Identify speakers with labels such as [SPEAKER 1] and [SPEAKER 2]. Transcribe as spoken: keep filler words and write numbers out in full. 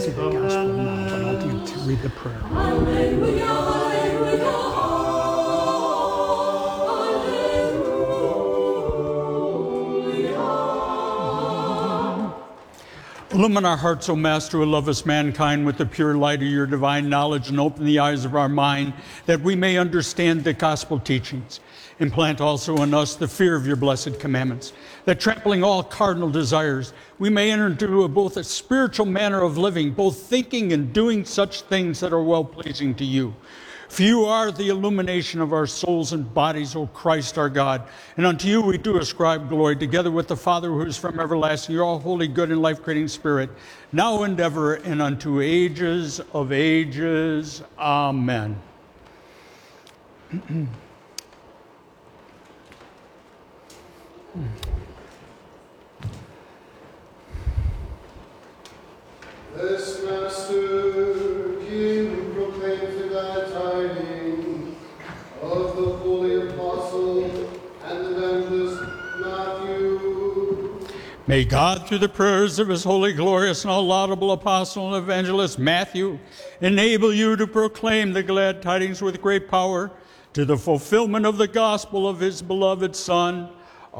[SPEAKER 1] See the gospel now, but I'll do to read the prayer.
[SPEAKER 2] Alleluia, alleluia.
[SPEAKER 3] Illumine our hearts, O Master, who lovest mankind with the pure light of your divine knowledge, and open the eyes of our mind that we may understand the gospel teachings. Implant also in us the fear of your blessed commandments, that trampling all cardinal desires, we may enter into a, both a spiritual manner of living, both thinking and doing such things that are well-pleasing to you. For you are the illumination of our souls and bodies, O Christ our God. And unto you we do ascribe glory, together with the Father who is from everlasting, your all holy, good, and life-creating Spirit, now and ever, and unto ages of ages. Amen.
[SPEAKER 4] This Master, King, proclaims the glad tidings of the holy apostle and evangelist Matthew.
[SPEAKER 3] May God, through the prayers of his holy, glorious, and all laudable apostle and evangelist Matthew, enable you to proclaim the glad tidings with great power to the fulfillment of the gospel of his beloved Son,